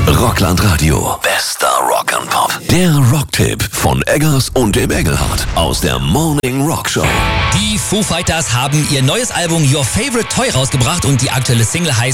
Rockland Radio. Bester Rock'n'Pop. Der Rocktipp von Eggers und dem Engelhardt aus der Morning Rock Show. Die Foo Fighters haben ihr neues Album Your Favorite Toy rausgebracht und die aktuelle Single heißt